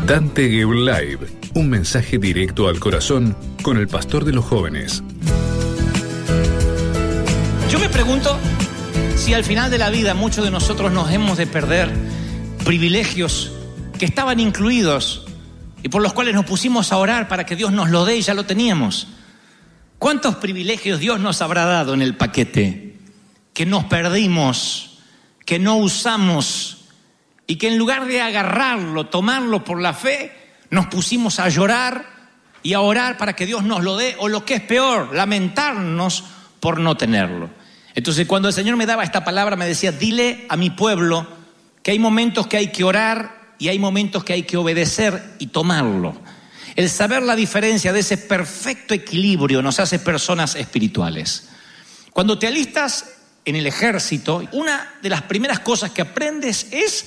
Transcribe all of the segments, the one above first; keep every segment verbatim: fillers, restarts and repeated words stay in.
Dante Gebel Live, un mensaje directo al corazón con el pastor de los jóvenes. Yo me pregunto si al final de la vida muchos de nosotros nos hemos de perder privilegios que estaban incluidos y por los cuales nos pusimos a orar para que Dios nos lo dé y ya lo teníamos. ¿Cuántos privilegios Dios nos habrá dado en el paquete que nos perdimos, que no usamos y que en lugar de agarrarlo, tomarlo por la fe, nos pusimos a llorar y a orar para que Dios nos lo dé, o lo que es peor, lamentarnos por no tenerlo? Entonces, cuando el Señor me daba esta palabra, me decía: dile a mi pueblo que hay momentos que hay que orar y hay momentos que hay que obedecer y tomarlo. El saber la diferencia de ese perfecto equilibrio nos hace personas espirituales. Cuando te alistas en el ejército, una de las primeras cosas que aprendes es: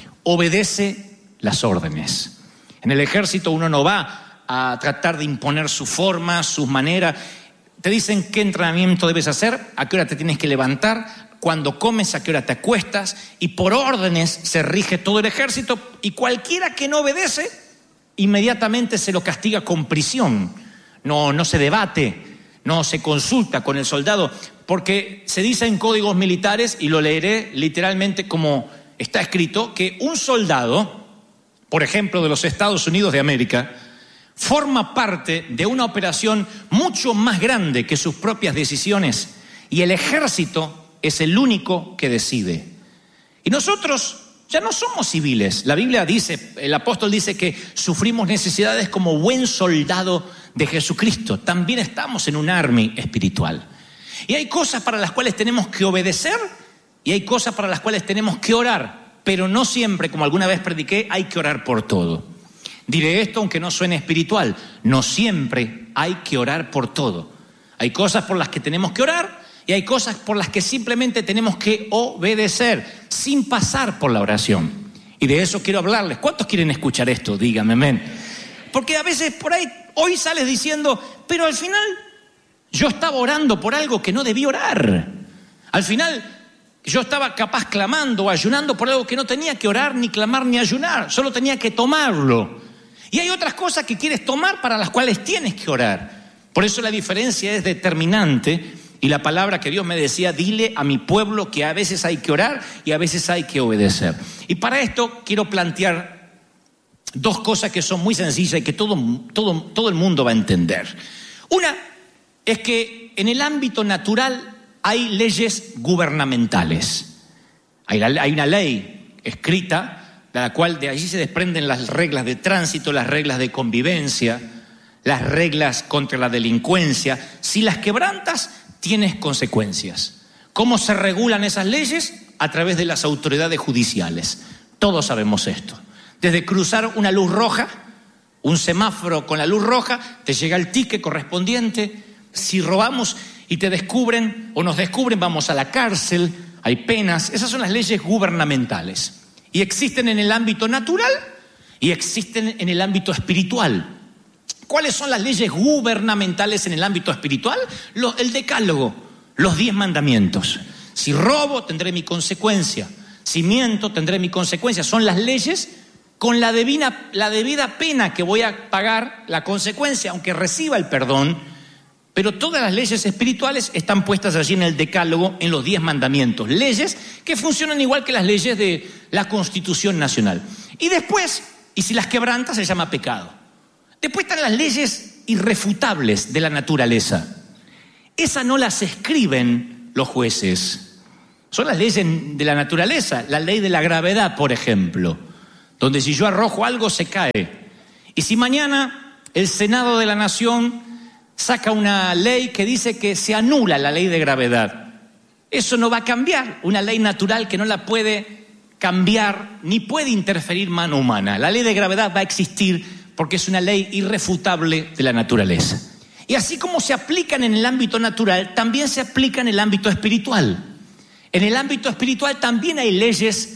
obedece las órdenes. En el ejército uno no va a tratar de imponer su forma, sus maneras. Te dicen qué entrenamiento debes hacer, a qué hora te tienes que levantar, cuando comes, a qué hora te acuestas, y por órdenes se rige todo el ejército, y cualquiera que no obedece, inmediatamente se lo castiga con prisión. No, no se debate, no se consulta con el soldado, porque se dice en códigos militares, y lo leeré literalmente como está escrito, que un soldado, por ejemplo, de los Estados Unidos de América, forma parte de una operación mucho más grande que sus propias decisiones, y el ejército es el único que decide. Y nosotros ya no somos civiles. La Biblia dice, el apóstol dice que sufrimos necesidades como buen soldado de Jesucristo. También estamos en un army espiritual. Y hay cosas para las cuales tenemos que obedecer y hay cosas para las cuales tenemos que orar. Pero no siempre, como alguna vez prediqué, hay que orar por todo. Diré esto aunque no suene espiritual. No siempre hay que orar por todo. Hay cosas por las que tenemos que orar y hay cosas por las que simplemente tenemos que obedecer sin pasar por la oración. Y de eso quiero hablarles. ¿Cuántos quieren escuchar esto? Díganme, amén. Porque a veces por ahí, hoy sales diciendo, pero al final yo estaba orando por algo que no debí orar. Al final yo estaba capaz clamando o ayunando por algo que no tenía que orar, ni clamar, ni ayunar. Solo tenía que tomarlo. Y hay otras cosas que quieres tomar para las cuales tienes que orar. Por eso la diferencia es determinante. Y la palabra que Dios me decía: dile a mi pueblo que a veces hay que orar y a veces hay que obedecer. Y para esto quiero plantear dos cosas que son muy sencillas y que todo, todo, todo el mundo va a entender. Una es que en el ámbito natural hay leyes gubernamentales. Hay, la, hay una ley escrita, de la cual de allí se desprenden las reglas de tránsito, las reglas de convivencia, las reglas contra la delincuencia. Si las quebrantas, tienes consecuencias. ¿Cómo se regulan esas leyes? A través de las autoridades judiciales. Todos sabemos esto. Desde cruzar una luz roja, un semáforo con la luz roja, te llega el ticket correspondiente. Si robamos y te descubren o nos descubren, vamos a la cárcel, hay penas. Esas son las leyes gubernamentales. Y existen en el ámbito natural y existen en el ámbito espiritual. ¿Cuáles son las leyes gubernamentales en el ámbito espiritual? Lo, el decálogo, los diez mandamientos. Si robo, tendré mi consecuencia. Si miento, tendré mi consecuencia. Son las leyes con la debida, la debida pena que voy a pagar, la consecuencia, aunque reciba el perdón. Pero todas las leyes espirituales están puestas allí en el decálogo, en los diez mandamientos. Leyes que funcionan igual que las leyes de la Constitución Nacional. Y después, y si las quebrantas, se llama pecado. Después están las leyes irrefutables de la naturaleza. Esas no las escriben los jueces. Son las leyes de la naturaleza. La ley de la gravedad, por ejemplo, donde si yo arrojo algo se cae. Y si mañana el Senado de la Nación saca una ley que dice que se anula la ley de gravedad, eso no va a cambiar. Una ley natural que no la puede cambiar ni puede interferir mano humana. La ley de gravedad va a existir porque es una ley irrefutable de la naturaleza. Y así como se aplican en el ámbito natural, también se aplican en el ámbito espiritual. En el ámbito espiritual también hay leyes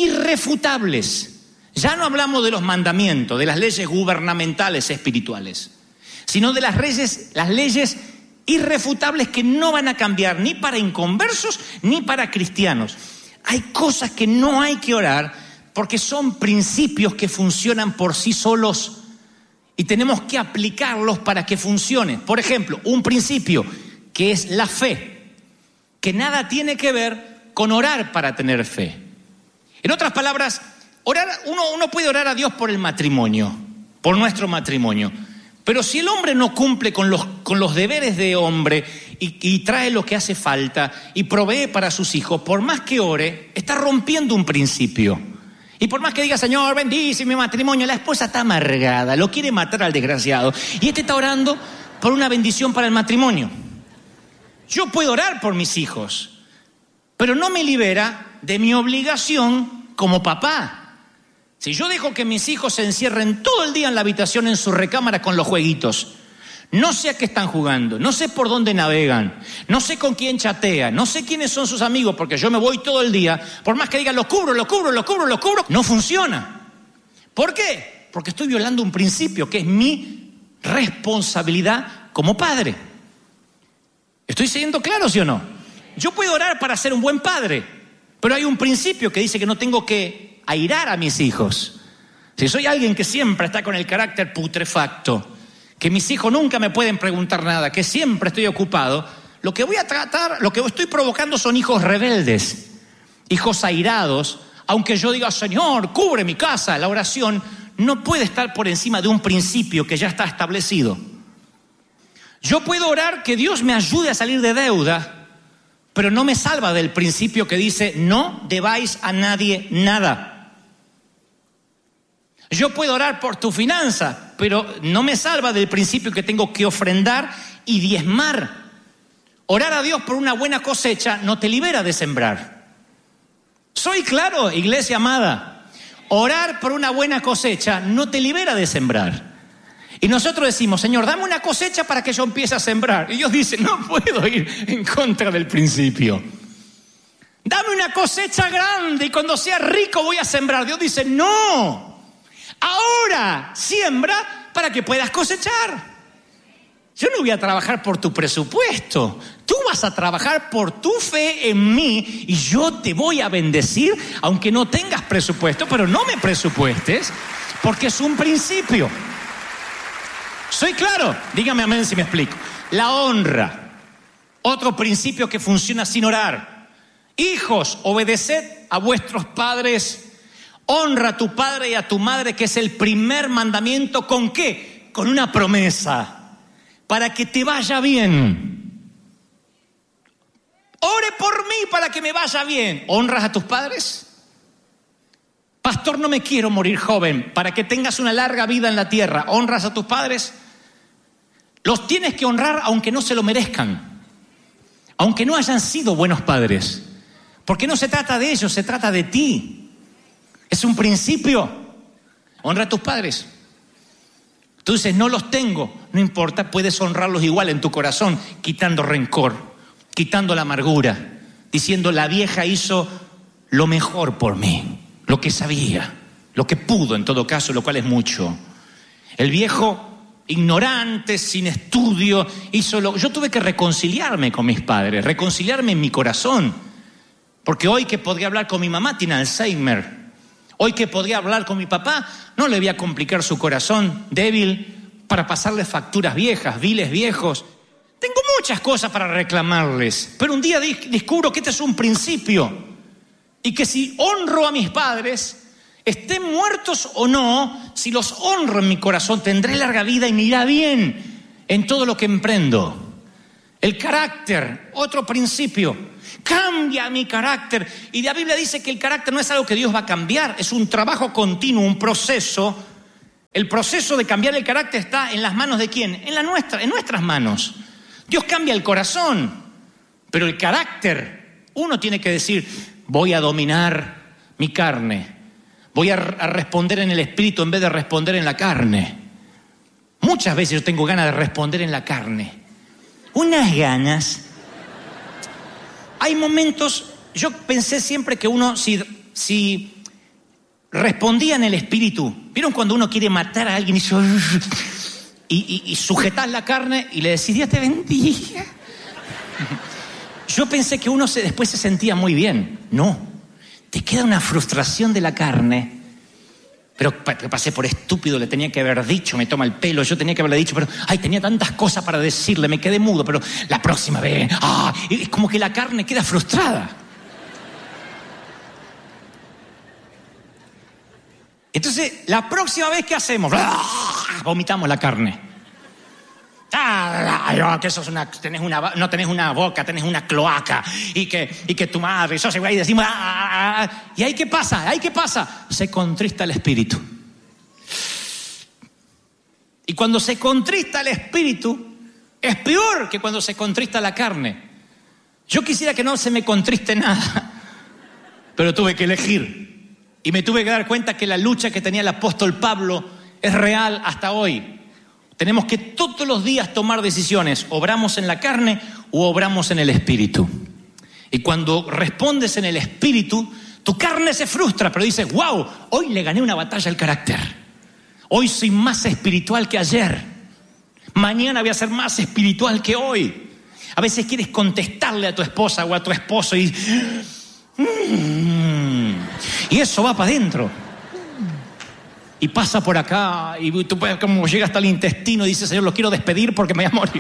irrefutables. Ya no hablamos de los mandamientos, de las leyes gubernamentales espirituales, sino de las leyes, las leyes irrefutables que no van a cambiar ni para inconversos ni para cristianos. Hay cosas que no hay que orar, porque son principios que funcionan por sí solos y tenemos que aplicarlos para que funcionen. Por ejemplo, un principio que es la fe, que nada tiene que ver con orar para tener fe. En otras palabras, orar, uno, uno puede orar a Dios por el matrimonio, por nuestro matrimonio. Pero si el hombre no cumple con los, con los deberes de hombre y, y trae lo que hace falta y provee para sus hijos, por más que ore, está rompiendo un principio. Y por más que diga, Señor, bendice mi matrimonio, la esposa está amargada, lo quiere matar al desgraciado. Y este está orando por una bendición para el matrimonio. Yo puedo orar por mis hijos, pero no me libera de mi obligación como papá. Si yo dejo que mis hijos se encierren todo el día en la habitación, en su recámara con los jueguitos, no sé a qué están jugando, no sé por dónde navegan, no sé con quién chatean, no sé quiénes son sus amigos, porque yo me voy todo el día, por más que digan lo cubro, lo cubro, lo cubro, lo cubro, no funciona. ¿Por qué? Porque estoy violando un principio que es mi responsabilidad como padre. ¿Estoy siendo claro, sí o no? Yo puedo orar para ser un buen padre, pero hay un principio que dice que no tengo que airar a mis hijos. Si soy alguien que siempre está con el carácter putrefacto, que mis hijos nunca me pueden preguntar nada, que siempre estoy ocupado, lo que voy a tratar, lo que estoy provocando son hijos rebeldes, hijos airados. Aunque yo diga, Señor, cubre mi casa, la oración no puede estar por encima de un principio que ya está establecido. Yo puedo orar que Dios me ayude a salir de deuda, pero no me salva del principio que dice, no debáis a nadie nada. Yo puedo orar por tu finanza, pero no me salva del principio que tengo que ofrendar y diezmar. Orar a Dios por una buena cosecha no te libera de sembrar. Soy claro, iglesia amada. Orar por una buena cosecha no te libera de sembrar. Y nosotros decimos, Señor, dame una cosecha para que yo empiece a sembrar. Y Dios dice, no puedo ir en contra del principio. Dame una cosecha grande y cuando sea rico voy a sembrar. Dios dice, no. Ahora siembra para que puedas cosechar. Yo no voy a trabajar por tu presupuesto. Tú vas a trabajar por tu fe en mí y yo te voy a bendecir aunque no tengas presupuesto, pero no me presupuestes porque es un principio. ¿Soy claro? Dígame amén si me explico. La honra, otro principio que funciona sin orar. Hijos, obedeced a vuestros padres. Honra a tu padre y a tu madre, que es el primer mandamiento. ¿Con qué? Con una promesa. Para que te vaya bien. Ore por mí para que me vaya bien. ¿Honras a tus padres? Pastor, no me quiero morir joven. Para que tengas una larga vida en la tierra. ¿Honras a tus padres? Los tienes que honrar aunque no se lo merezcan. Aunque no hayan sido buenos padres. Porque no se trata de ellos, se trata de ti. Es un principio. Honra a tus padres. Tú dices, no los tengo. No importa, puedes honrarlos igual en tu corazón, quitando rencor, quitando la amargura, diciendo, la vieja hizo lo mejor por mí, lo que sabía, lo que pudo en todo caso, lo cual es mucho. El viejo, ignorante, sin estudio, hizo lo... Yo tuve que reconciliarme con mis padres, reconciliarme en mi corazón, porque hoy que podría hablar con mi mamá tiene Alzheimer. Hoy que podría hablar con mi papá, no le voy a complicar su corazón débil para pasarle facturas viejas, biles viejos. Tengo muchas cosas para reclamarles, pero un día descubro que este es un principio y que si honro a mis padres, estén muertos o no, si los honro en mi corazón, tendré larga vida y me irá bien en todo lo que emprendo. El carácter, otro principio. Cambia mi carácter. Y la Biblia dice que el carácter no es algo que Dios va a cambiar, es un trabajo continuo, un proceso. El proceso de cambiar el carácter está en las manos de ¿quién? En la nuestra, en nuestras manos. Dios cambia el corazón, pero el carácter, uno tiene que decir, voy a dominar mi carne, voy a, a responder en el espíritu en vez de responder en la carne. Muchas veces yo tengo ganas de responder en la carne. Unas ganas. Hay momentos, yo pensé siempre que uno, si, si respondía en el espíritu, ¿vieron cuando uno quiere matar a alguien y, y, y, y sujetás la carne y le decís, Dios te bendiga? Yo pensé que uno se, después se sentía muy bien. No, te queda una frustración de la carne. Pero pasé por estúpido, le tenía que haber dicho, me toma el pelo, yo tenía que haberle dicho, pero ay, tenía tantas cosas para decirle, me quedé mudo, pero la próxima vez, ah, es como que la carne queda frustrada. Entonces, la próxima vez, ¿qué hacemos? Vomitamos la carne. Ah, que sos una, tenés una, no tenés una boca, tenés una cloaca, y que, y que tu madre, sos igual, y decimos, ah, ah, ah. ¿Y ahí qué pasa? ¿Ahí qué pasa? Se contrista el espíritu. Y cuando se contrista el espíritu, es peor que cuando se contrista la carne. Yo quisiera que no se me contriste nada, pero tuve que elegir. Y me tuve que dar cuenta que la lucha que tenía el apóstol Pablo es real hasta hoy. Tenemos que todos los días tomar decisiones. Obramos en la carne o obramos en el espíritu. Y cuando respondes en el espíritu, tu carne se frustra, pero dices, wow, hoy le gané una batalla al carácter. Hoy soy más espiritual que ayer. Mañana voy a ser más espiritual que hoy. A veces quieres contestarle a tu esposa o a tu esposo y... Mm, y eso va para adentro. Y pasa por acá y tú puedes, como llega hasta el intestino y dices, Señor, lo quiero despedir porque me voy a morir.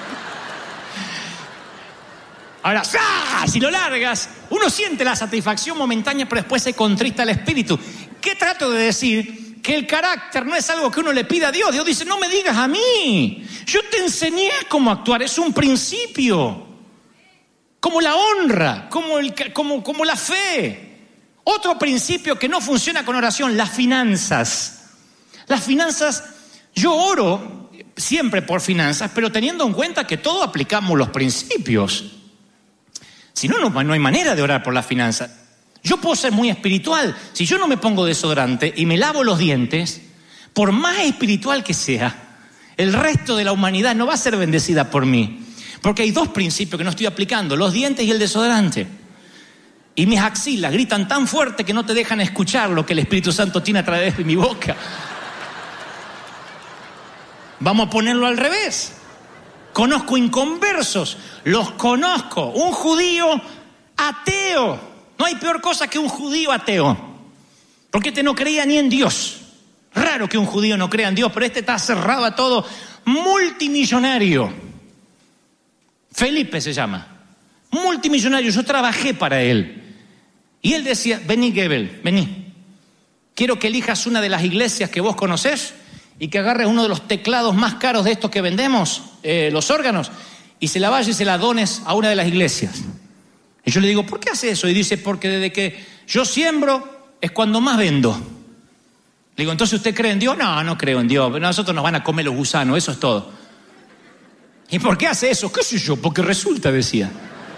Ahora, ¡ah! Si lo largas, uno siente la satisfacción momentánea, pero después se contrista el espíritu. ¿Qué trato de decir? Que el carácter no es algo que uno le pida a Dios. Dios dice, no me digas a mí. Yo te enseñé cómo actuar, es un principio. Como la honra, como, el, como, como la fe. Otro principio que no funciona con oración, las finanzas. Las finanzas, yo oro siempre por finanzas, pero teniendo en cuenta que todos aplicamos los principios. Si no, no, no hay manera de orar por las finanzas. Yo puedo ser muy espiritual. Si yo no me pongo desodorante y me lavo los dientes, por más espiritual que sea, el resto de la humanidad no va a ser bendecida por mí. Porque hay dos principios que no estoy aplicando, los dientes y el desodorante. Y mis axilas gritan tan fuerte que no te dejan escuchar lo que el Espíritu Santo tiene a través de mi boca. Vamos a ponerlo al revés. Conozco inconversos, los conozco. Un judío ateo. No hay peor cosa que un judío ateo. Porque este no creía ni en Dios. Raro que un judío no crea en Dios, pero este está cerrado a todo. Multimillonario. Felipe se llama. Multimillonario. Yo trabajé para él. Y él decía, vení Gebel, vení. Quiero que elijas una de las iglesias que vos conocés y que agarres uno de los teclados más caros de estos que vendemos, eh, los órganos, y se la vayas y se la dones a una de las iglesias. Y yo le digo, ¿por qué hace eso? Y dice, porque desde que yo siembro es cuando más vendo. Le digo, ¿entonces usted cree en Dios? No, no creo en Dios. Nosotros nos van a comer los gusanos, eso es todo. ¿Y por qué hace eso? ¿Qué sé yo? Porque resulta, decía.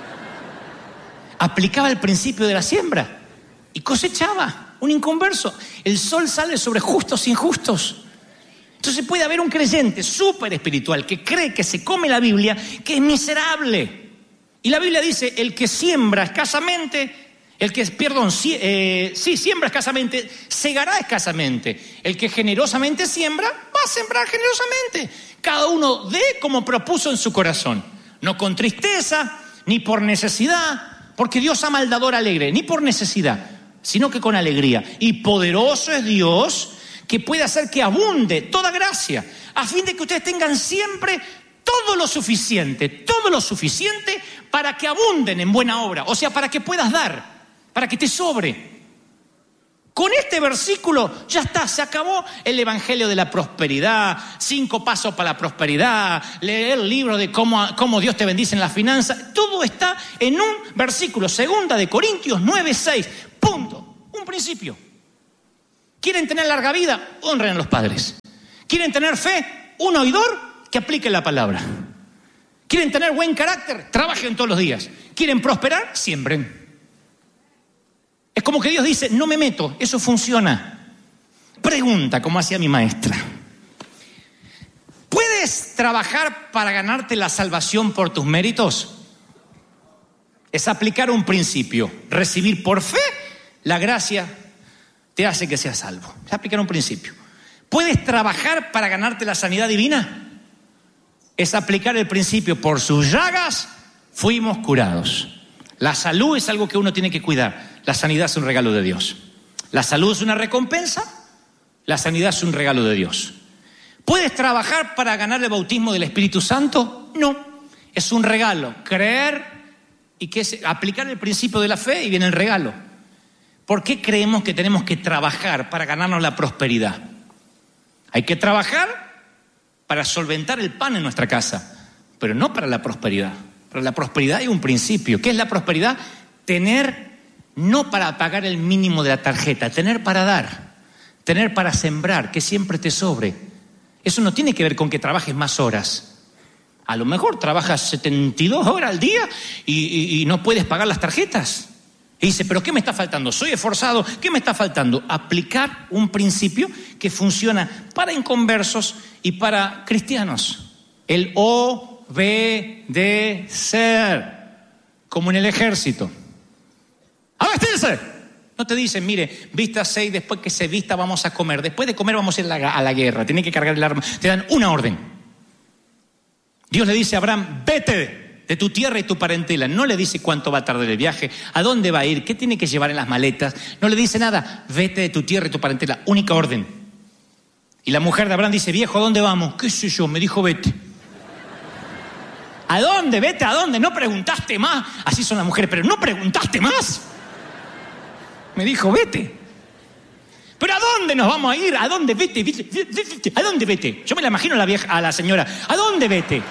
Aplicaba el principio de la siembra y cosechaba, un inconverso. El sol sale sobre justos e injustos. Entonces puede haber un creyente súper espiritual que cree que se come la Biblia, que es miserable. Y la Biblia dice, el que siembra escasamente, el que, perdón, si, eh, sí, siembra escasamente, segará escasamente. El que generosamente siembra, va a sembrar generosamente. Cada uno dé como propuso en su corazón. No con tristeza, ni por necesidad, porque Dios ama al dador alegre, ni por necesidad, sino que con alegría. Y poderoso es Dios que puede hacer que abunde toda gracia, a fin de que ustedes tengan siempre todo lo suficiente, todo lo suficiente para que abunden en buena obra, o sea, para que puedas dar, para que te sobre. Con este versículo ya está, se acabó el evangelio de la prosperidad, cinco pasos para la prosperidad, leer el libro de cómo, cómo Dios te bendice en las finanzas. Todo está en un versículo, segunda de Corintios nueve, seis, punto, un principio. ¿Quieren tener larga vida? Honren a los padres. ¿Quieren tener fe? Un oidor que aplique la palabra. ¿Quieren tener buen carácter? Trabajen todos los días. ¿Quieren prosperar? Siembren. Es como que Dios dice, no me meto, eso funciona. Pregunta, como hacía mi maestra. ¿Puedes trabajar para ganarte la salvación por tus méritos? Es aplicar un principio. Recibir por fe la gracia te hace que seas salvo. Es aplicar un principio. ¿Puedes trabajar para ganarte la sanidad divina? Es aplicar el principio, por sus llagas fuimos curados. La salud es algo que uno tiene que cuidar. la sanidad es un regalo de Dios. La salud es una recompensa, la sanidad es un regalo de Dios. ¿Puedes trabajar para ganar el bautismo del Espíritu Santo? No, es un regalo. Creer y que es aplicar el principio de la fe y viene el regalo. ¿Por qué creemos que tenemos que trabajar para ganarnos la prosperidad? Hay que trabajar para solventar el pan en nuestra casa, pero no para la prosperidad. Para la prosperidad hay un principio. ¿Qué es la prosperidad? Tener no para pagar el mínimo de la tarjeta, tener para dar, tener para sembrar, que siempre te sobre. Eso no tiene que ver con que trabajes más horas. A lo mejor trabajas setenta y dos horas al día y, y, y no puedes pagar las tarjetas. Y dice, ¿pero qué me está faltando? Soy esforzado, ¿qué me está faltando? Aplicar un principio que funciona para inconversos y para cristianos. El obedecer, como en el ejército. ¡A vestirse! No te dicen, mire, vístase y después que se vista vamos a comer. Después de comer vamos a ir a la, a la guerra. Tienen que cargar el arma. Te dan una orden. Dios le dice a Abraham, vete de tu tierra y tu parentela. No le dice cuánto va a tardar el viaje, a dónde va a ir, qué tiene que llevar en las maletas. No le dice nada. Vete de tu tierra y tu parentela. Única orden. Y la mujer de Abraham dice, viejo, ¿a dónde vamos? ¿Qué sé yo? Me dijo, vete. ¿A dónde? Vete, ¿a dónde? No preguntaste más. Así son las mujeres, pero no preguntaste más. Me dijo, vete. ¿Pero a dónde nos vamos a ir? ¿A dónde? Vete, vete, vete, vete. ¿A dónde vete? Yo me la imagino a la vieja, a la señora. ¿A dónde vete?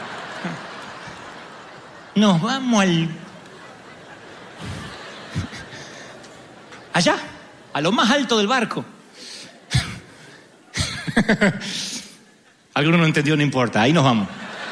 Nos vamos al... allá, a lo más alto del barco. Alguno no entendió, no importa, ahí nos vamos.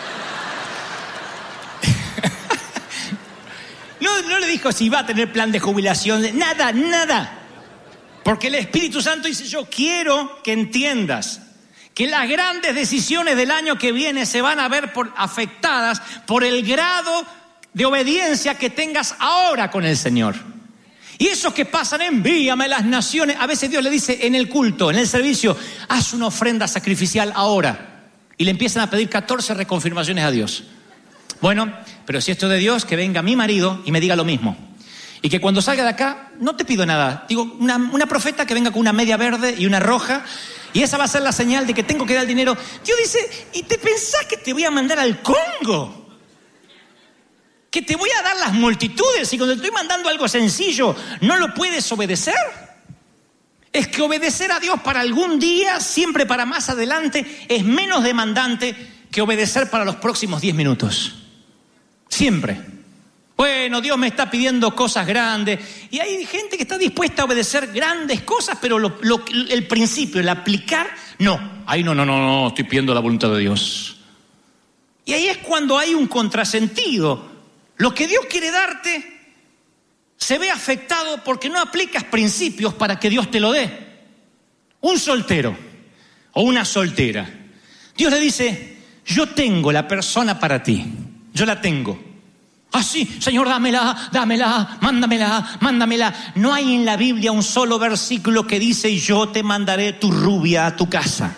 No, no le dijo si va a tener plan de jubilación, nada, nada. Porque el Espíritu Santo dice, yo quiero que entiendas que las grandes decisiones del año que viene se van a ver por, afectadas por el grado de obediencia que tengas ahora con el Señor. Y esos que pasan, envíame a las naciones. A veces Dios le dice en el culto, en el servicio, haz una ofrenda sacrificial ahora. Y le empiezan a pedir catorce reconfirmaciones a Dios. Bueno, pero si esto es de Dios, que venga mi marido y me diga lo mismo. Y que cuando salga de acá, no te pido nada. Digo, una, una profeta que venga con una media verde y una roja. Y esa va a ser la señal de que tengo que dar el dinero. Dios dice, ¿y te pensás que te voy a mandar al Congo? Que te voy a dar las multitudes y cuando te estoy mandando algo sencillo, ¿no lo puedes obedecer? Es que obedecer a Dios para algún día, siempre para más adelante, es menos demandante que obedecer para los próximos diez minutos. Siempre. Bueno, Dios me está pidiendo cosas grandes y hay gente que está dispuesta a obedecer grandes cosas, pero lo, lo, el principio, el aplicar, no. Ay, no, no, no, no, estoy pidiendo la voluntad de Dios. Y ahí es cuando hay un contrasentido. Lo que Dios quiere darte se ve afectado porque no aplicas principios para que Dios te lo dé. Un soltero o una soltera. Dios le dice, yo tengo la persona para ti. Yo la tengo. Ah, sí, Señor, dámela, dámela, mándamela, mándamela. No hay en la Biblia un solo versículo que dice, yo te mandaré tu rubia a tu casa.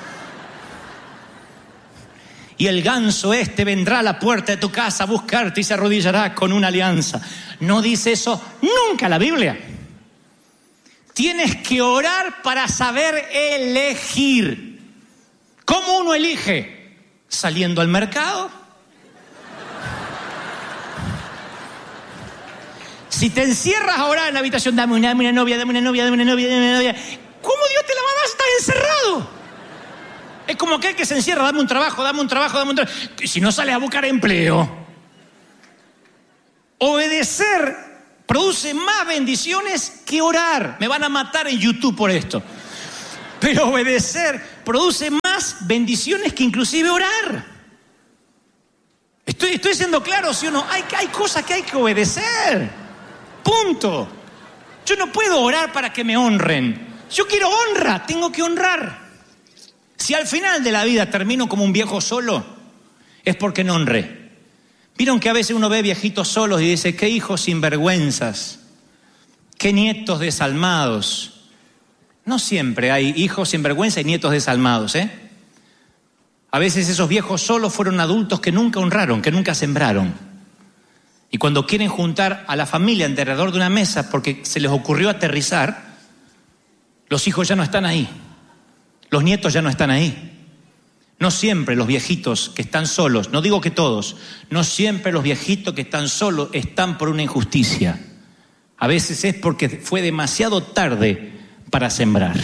Y el ganso este vendrá a la puerta de tu casa a buscarte y se arrodillará con una alianza. No dice eso nunca la Biblia. Tienes que orar para saber elegir. ¿Cómo uno elige? Saliendo al mercado. Si te encierras a orar en la habitación, dame una, dame una novia, dame una novia, dame una novia, dame una novia. ¿Cómo Dios te la va a dar si estás encerrado? Es como aquel que se encierra, dame un trabajo, dame un trabajo, dame un trabajo. Si no sales a buscar empleo. Obedecer produce más bendiciones que orar. Me van a matar en YouTube por esto. Pero obedecer produce más bendiciones que inclusive orar. Estoy, estoy siendo claro, ¿sí o no? Hay, hay cosas que hay que obedecer. Punto. Yo no puedo orar para que me honren. Yo quiero honra, tengo que honrar. Si al final de la vida termino como un viejo solo, es porque no honré. Vieron que a veces uno ve viejitos solos y dice, qué hijos sinvergüenzas, qué nietos desalmados. No siempre hay hijos sinvergüenza y nietos desalmados, ¿eh? A veces esos viejos solos fueron adultos que nunca honraron, que nunca sembraron. Y cuando quieren juntar a la familia alrededor de una mesa porque se les ocurrió aterrizar, los hijos ya no están ahí, los nietos ya no están ahí. No siempre los viejitos que están solos, no digo que todos, no siempre los viejitos que están solos están por una injusticia. A veces es porque fue demasiado tarde para sembrar.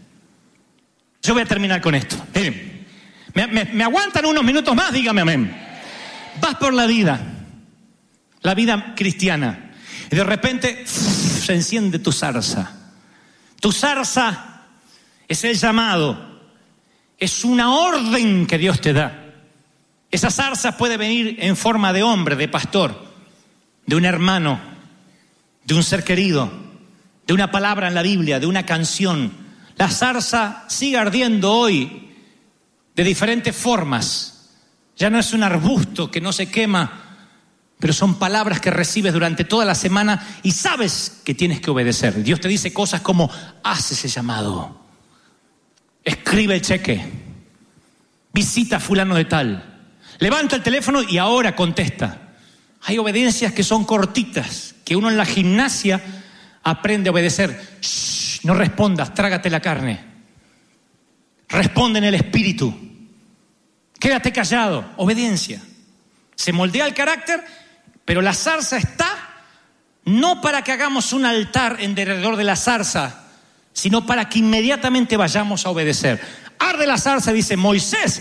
Yo voy a terminar con esto. Miren, ¿me, me, me aguantan unos minutos más? Dígame amén. Vas por la vida, la vida cristiana, y de repente uf, se enciende tu zarza. Tu zarza es el llamado. Es una orden que Dios te da. Esa zarza puede venir en forma de hombre, de pastor, de un hermano, de un ser querido, de una palabra en la Biblia, de una canción. La zarza sigue ardiendo hoy de diferentes formas. Ya no es un arbusto que no se quema, pero son palabras que recibes durante toda la semana y sabes que tienes que obedecer. Dios te dice cosas como: haz ese llamado, escribe el cheque, visita a fulano de tal, levanta el teléfono y ahora contesta. Hay obediencias que son cortitas, que uno en la gimnasia aprende a obedecer. Shh, no respondas, trágate la carne. Responde en el espíritu. Quédate callado, obediencia. Se moldea el carácter, pero la zarza está no para que hagamos un altar en derredor de la zarza, sino para que inmediatamente vayamos a obedecer. Arde la zarza, dice Moisés,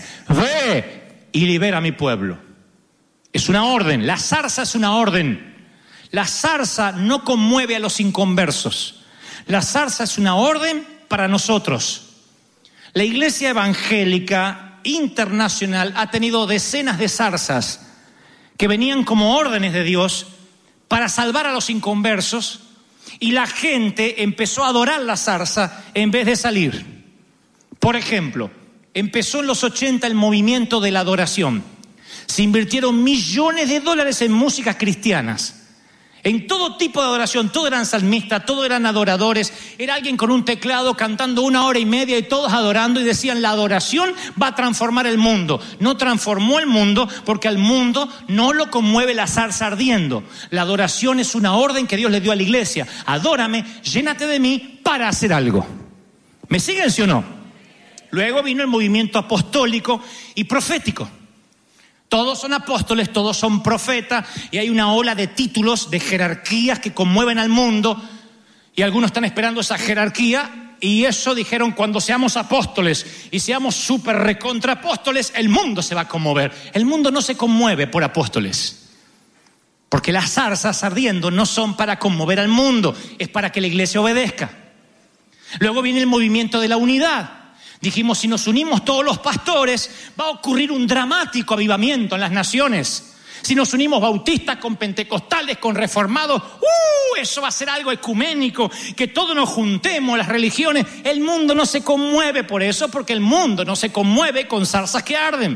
ve y libera a mi pueblo. Es una orden, la zarza es una orden. La zarza no conmueve a los inconversos. La zarza es una orden para nosotros. La Iglesia Evangélica Internacional ha tenido decenas de zarzas que venían como órdenes de Dios para salvar a los inconversos, y la gente empezó a adorar la zarza en vez de salir. Por ejemplo, empezó en los ochenta el movimiento de la adoración. Se invirtieron millones de dólares en músicas cristianas, en todo tipo de adoración. Todos eran salmistas, todos eran adoradores. Era alguien con un teclado cantando una hora y media y todos adorando, y decían: la adoración va a transformar el mundo. No transformó el mundo, porque al mundo no lo conmueve la zarza ardiendo. La adoración es una orden que Dios le dio a la iglesia. Adórame, llénate de mí para hacer algo. ¿Me siguen, sí o no? Luego vino el movimiento apostólico y profético. Todos son apóstoles, todos son profetas, y hay una ola de títulos, de jerarquías que conmueven al mundo, y algunos están esperando esa jerarquía, y eso dijeron: cuando seamos apóstoles y seamos súper recontra apóstoles, el mundo se va a conmover. El mundo no se conmueve por apóstoles, porque las zarzas ardiendo no son para conmover al mundo, es para que la iglesia obedezca. Luego viene el movimiento de la unidad. Dijimos: si nos unimos todos los pastores, va a ocurrir un dramático avivamiento en las naciones. Si nos unimos bautistas con pentecostales, con reformados, ¡uh! Eso va a ser algo ecuménico, que todos nos juntemos, las religiones. El mundo no se conmueve por eso, porque el mundo no se conmueve con zarzas que arden.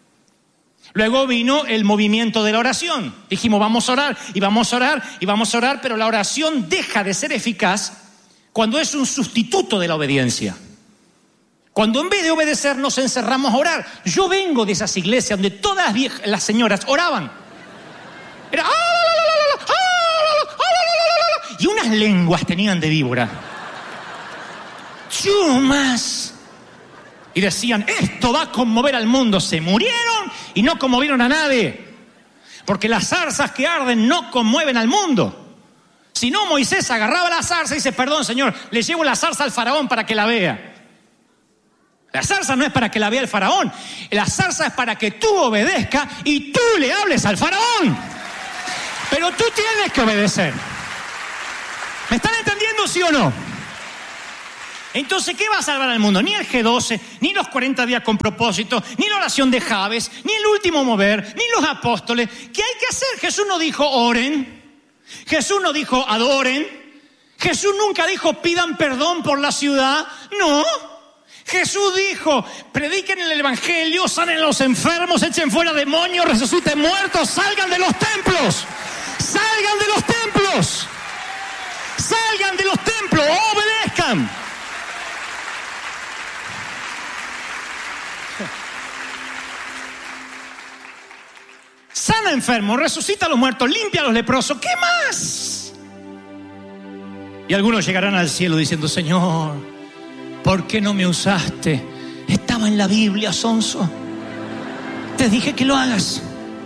Luego vino el movimiento de la oración. Dijimos: vamos a orar, y vamos a orar, y vamos a orar, pero la oración deja de ser eficaz cuando es un sustituto de la obediencia. Cuando en vez de obedecer nos encerramos a orar. Yo vengo de esas iglesias donde todas las, viejas, las señoras oraban. Era, y unas lenguas tenían de víbora. Chumas. Y decían: esto va a conmover al mundo. Se murieron y no conmovieron a nadie. Porque las zarzas que arden no conmueven al mundo. Si no, Moisés agarraba la zarza y dice: perdón, Señor, le llevo la zarza al faraón para que la vea. La zarza no es para que la vea el faraón. La zarza es para que tú obedezcas y tú le hables al faraón. Pero tú tienes que obedecer. ¿Me están entendiendo, sí o no? Entonces, ¿qué va a salvar al mundo? Ni el G doce, ni los cuarenta días con propósito, ni la oración de Jabes, ni el último mover, ni los apóstoles. ¿Qué hay que hacer? Jesús no dijo oren. Jesús no dijo adoren. Jesús nunca dijo pidan perdón por la ciudad. No. Jesús dijo: prediquen el evangelio, sanen a los enfermos, echen fuera demonios, resuciten muertos, salgan de los templos, salgan de los templos, salgan de los templos, obedezcan. sana enfermos, resucita a los muertos, limpia a los leprosos. ¿Qué más? Y algunos llegarán al cielo diciendo: Señor, ¿por qué no me usaste? Estaba en la Biblia, sonso. Te dije que lo hagas.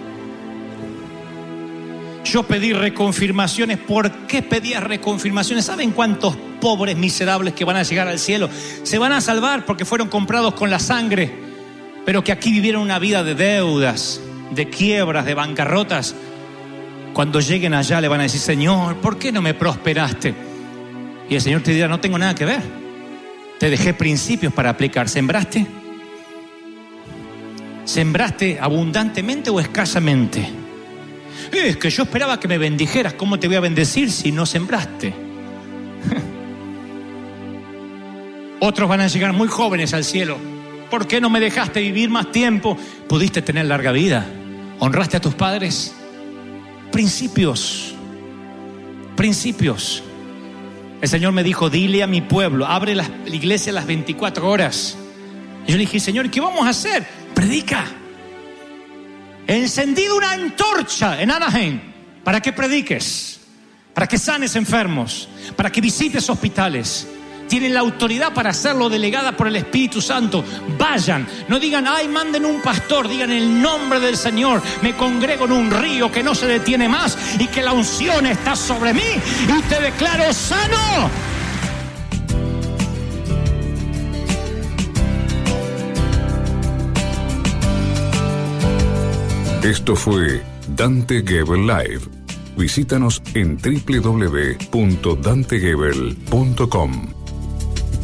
Yo pedí reconfirmaciones. ¿Por qué pedías reconfirmaciones? ¿Saben cuántos pobres miserables que van a llegar al cielo se van a salvar porque fueron comprados con la sangre, pero que aquí vivieron una vida de deudas, de quiebras, de bancarrotas? Cuando lleguen allá le van a decir: Señor, ¿por qué no me prosperaste? Y el Señor te dirá: no tengo nada que ver. Te dejé principios para aplicar. ¿Sembraste? ¿Sembraste abundantemente o escasamente? Es que yo esperaba que me bendijeras. ¿Cómo te voy a bendecir si no sembraste? Otros van a llegar muy jóvenes al cielo. ¿Por qué no me dejaste vivir más tiempo? Pudiste tener larga vida. ¿Honraste a tus padres? Principios. Principios. El Señor me dijo: dile a mi pueblo, abre la iglesia las veinticuatro horas. Y yo le dije: Señor, ¿qué vamos a hacer? Predica. He encendido una antorcha en Anaheim para que prediques, para que sanes enfermos, para que visites hospitales. Tienen la autoridad para hacerlo, delegada por el Espíritu Santo. Vayan, no digan: ay, manden un pastor. Digan: en el nombre del Señor me congrego en un río que no se detiene más y que la unción está sobre mí y te declaro sano. Esto fue Dante Gebel Live. Visítanos en doble u doble u doble u punto dante gebel punto com.